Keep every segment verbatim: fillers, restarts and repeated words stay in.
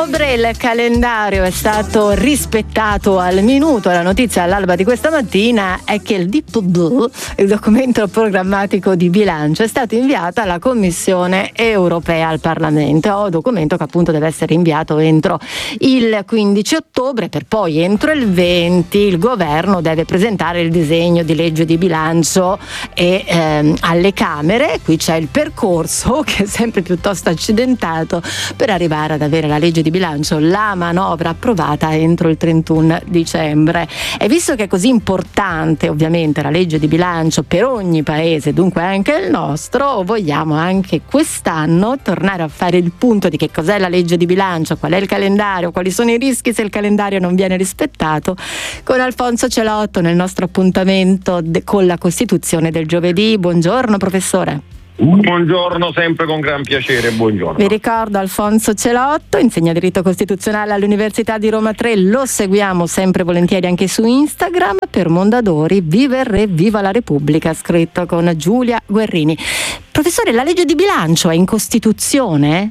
ottobre, il calendario è stato rispettato al minuto. La notizia all'alba di questa mattina è che il D P B, il documento programmatico di bilancio, è stato inviato alla Commissione europea, al Parlamento, o documento che appunto deve essere inviato entro il quindici ottobre, per poi entro il venti il governo deve presentare il disegno di legge di bilancio e, ehm, alle Camere. Qui c'è il percorso che è sempre piuttosto accidentato per arrivare ad avere la legge di bilancio, la manovra approvata entro il trentuno dicembre. E visto che è così importante ovviamente la legge di bilancio per ogni paese, dunque anche il nostro, vogliamo anche quest'anno tornare a fare il punto di che cos'è la legge di bilancio, qual è il calendario, quali sono i rischi se il calendario non viene rispettato, con Alfonso Celotto nel nostro appuntamento de- con la Costituzione del giovedì. Buongiorno professore. Buongiorno, sempre con gran piacere, buongiorno. Vi ricordo Alfonso Celotto, insegna diritto costituzionale all'Università di Roma tre, lo seguiamo sempre volentieri anche su Instagram per Mondadori, Viva il Re, Viva la Repubblica, scritto con Giulia Guerrini. Professore, la legge di bilancio è in Costituzione?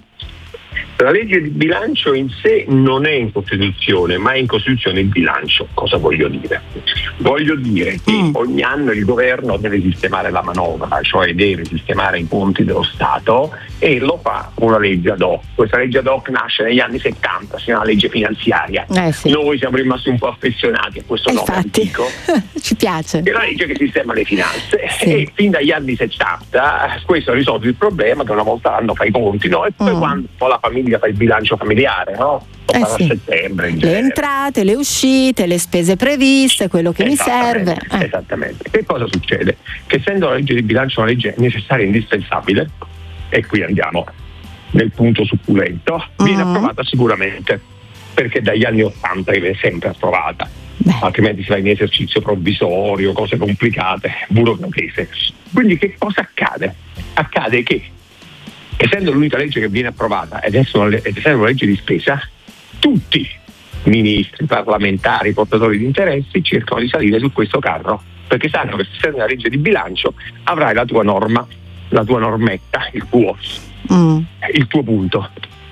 La legge di bilancio in sé non è in Costituzione, ma è in Costituzione il bilancio. Cosa voglio dire? Voglio dire che mm. ogni anno il governo deve sistemare la manovra, cioè deve sistemare i conti dello Stato, e lo fa con una legge ad hoc. Questa legge ad hoc nasce negli anni settanta, si chiama legge finanziaria. Eh sì. Noi siamo rimasti un po' affezionati a questo eh nome infatti. antico. Ci piace. È la legge che sistema le finanze, sì. E fin dagli anni settanta questo ha risolto il problema che una volta l'anno fa i conti, no? E poi mm. quando poi la famiglia fa il bilancio familiare, no? Eh a sì. settembre in le genere. entrate, le uscite, le spese previste, quello che mi serve. Eh. Esattamente. Che cosa succede? Che essendo la legge di bilancio una legge necessaria e indispensabile, e qui andiamo nel punto succulento, mm. viene approvata sicuramente, perché dagli anni ottanta viene sempre approvata. Beh. Altrimenti si va in esercizio provvisorio, cose complicate, burocratiche. Quindi che cosa accade? Accade che, essendo l'unica legge che viene approvata ed essendo una legge di spesa, tutti ministri, parlamentari, portatori di interessi cercano di salire su questo carro, perché sanno che se sei una legge di bilancio avrai la tua norma, la tua normetta, il tuo, mm. il tuo punto.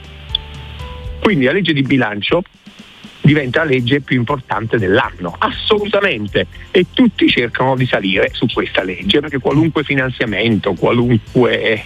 Quindi la legge di bilancio diventa la legge più importante dell'anno, assolutamente, e tutti cercano di salire su questa legge, perché qualunque finanziamento, qualunque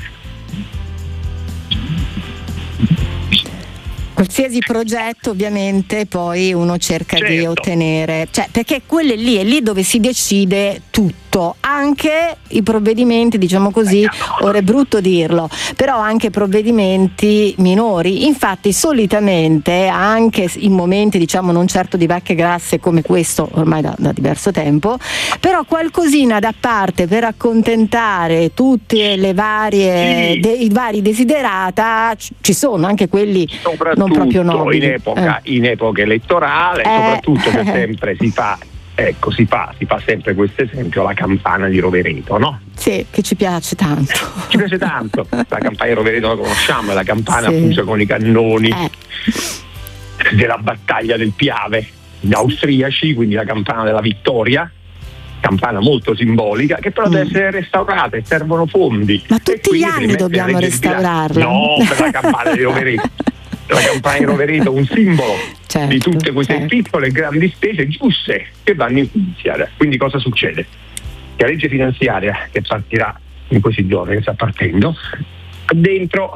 qualsiasi progetto ovviamente poi uno cerca certo. di ottenere, cioè perché quelle lì è lì dove si decide tutto, anche i provvedimenti, diciamo così, ora è brutto dirlo, però anche provvedimenti minori. Infatti solitamente anche in momenti diciamo non certo di vacche grasse come questo ormai da, da diverso tempo, però qualcosina da parte per accontentare tutte le varie sì. de, i vari desiderata ci sono, anche quelli non proprio nobili. In epoca, eh. in epoca elettorale, eh. soprattutto che sempre si fa Ecco, si fa, si fa sempre questo esempio, la campana di Rovereto, no? Sì, che ci piace tanto. Ci piace tanto. La campana di Rovereto la conosciamo, è la campana sì. fusa con i cannoni eh. della battaglia del Piave, gli austriaci, quindi la campana della vittoria, campana molto simbolica, che però mm. deve essere restaurata e servono fondi. Ma tutti gli anni dobbiamo restaurarla? No, per la campana di Rovereto. La campagna di Rovereto è un simbolo certo, di tutte queste certo. piccole e grandi spese giuste che vanno in finanziaria. Quindi cosa succede? Che la legge finanziaria che partirà in questi giorni, che sta partendo, dentro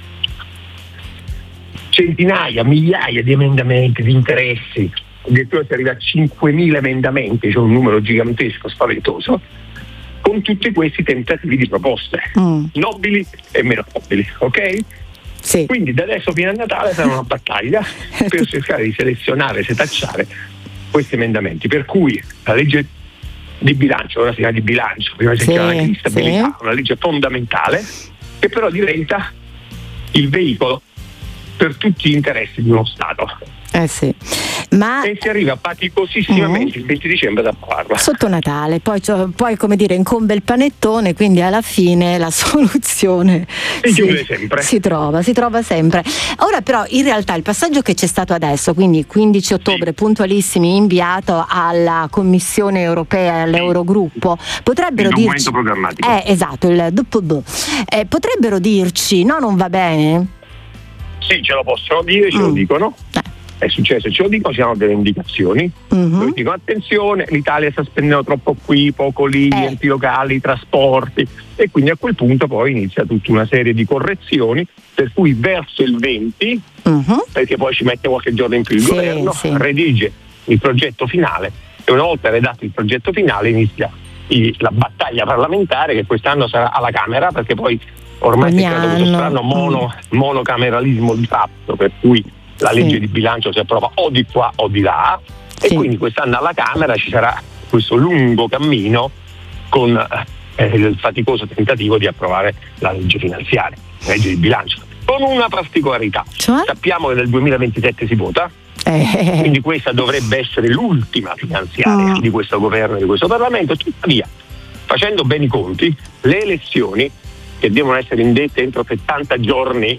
centinaia, migliaia di emendamenti, di interessi, addirittura si arriva a cinquemila emendamenti, cioè un numero gigantesco, spaventoso, con tutti questi tentativi di proposte, mm. nobili e meno nobili, ok? Sì. Quindi da adesso fino a Natale sarà una battaglia per cercare di selezionare, setacciare questi emendamenti, per cui la legge di bilancio, ora si chiama di bilancio, prima si chiama di stabilità, sì. una legge fondamentale che però diventa il veicolo per tutti gli interessi di uno Stato. Eh sì. Ma e si arriva faticosissimamente mm. il venti dicembre ad approvarla. Sotto Natale, poi, cioè, poi come dire incombe il panettone, quindi alla fine la soluzione si, si, sempre. si trova, si trova sempre. Ora però in realtà il passaggio che c'è stato adesso, quindi quindici ottobre, sì. puntualissimi, inviato alla Commissione Europea e all'Eurogruppo, potrebbero il dirci documento programmatico. Eh, esatto, il D P B. Eh, potrebbero dirci no, non va bene? Sì, ce lo possono dire, ce mm. lo dicono. Eh. È successo, ce lo dicono, ci hanno delle indicazioni. Mm-hmm. Noi dicono attenzione, l'Italia sta spendendo troppo qui, poco lì, gli eh. enti locali, i trasporti, e quindi a quel punto poi inizia tutta una serie di correzioni, per cui verso il venti, mm-hmm. perché poi ci mette qualche giorno in più il sì, governo, sì. redige il progetto finale, e una volta redatto il progetto finale inizia i, la battaglia parlamentare, che quest'anno sarà alla Camera, perché poi ormai si credo questo strano mono, monocameralismo di fatto, per cui la legge sì. di bilancio si approva o di qua o di là, sì. e quindi quest'anno alla Camera ci sarà questo lungo cammino con eh, il faticoso tentativo di approvare la legge finanziaria, la legge di bilancio, con una particolarità. Cioè? Sappiamo che nel duemilaventidette si vota, eh. quindi questa dovrebbe essere l'ultima finanziaria mm. di questo governo e di questo Parlamento. Tuttavia, facendo bene i conti, le elezioni, che devono essere indette entro settanta giorni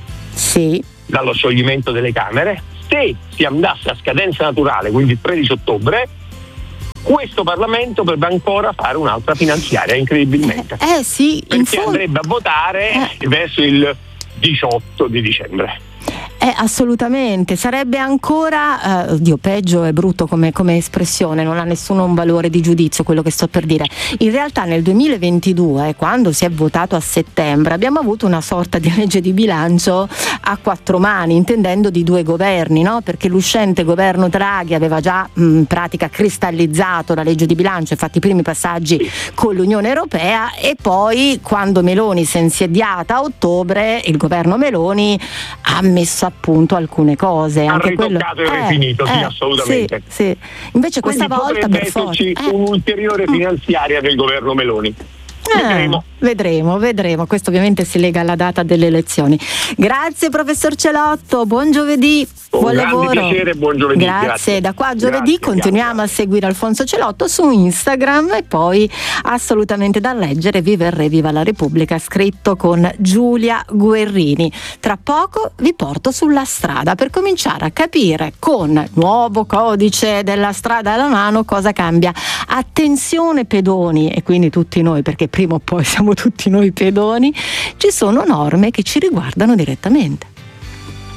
sì. dallo scioglimento delle Camere, se si andasse a scadenza naturale, quindi il tredici ottobre, questo Parlamento dovrebbe ancora fare un'altra finanziaria, incredibilmente. Eh, eh sì, perché in fondo andrebbe a votare eh. verso il diciotto di dicembre. Eh, assolutamente, sarebbe ancora, eh, Dio, peggio è brutto come, come espressione, non ha nessuno un valore di giudizio quello che sto per dire. In realtà nel duemilaventidue, quando si è votato a settembre, abbiamo avuto una sorta di legge di bilancio a quattro mani, intendendo di due governi, no? Perché l'uscente governo Draghi aveva già mh, in pratica cristallizzato la legge di bilancio e fatto i primi passaggi con l'Unione Europea, e poi quando Meloni si è insediata a ottobre, il governo Meloni ha messo appunto alcune cose, ha anche ritoccato quello e rifinito, eh, sì, assolutamente. Sì, sì. Invece questa quindi volta per forza eh. un'ulteriore finanziaria del governo Meloni. Eh, vedremo. vedremo, vedremo. Questo ovviamente si lega alla data delle elezioni. Grazie professor Celotto, buon giovedì. Con buon grande lavoro. piacere, buon giovedì. Grazie. Grazie. Da qua a giovedì grazie, continuiamo grazie. a seguire Alfonso Celotto su Instagram, e poi assolutamente da leggere Viva il Re, Viva la Repubblica, scritto con Giulia Guerrini. Tra poco vi porto sulla strada per cominciare a capire con nuovo codice della strada alla mano cosa cambia. Attenzione pedoni, e quindi tutti noi, perché prima o poi siamo tutti noi pedoni, ci sono norme che ci riguardano direttamente.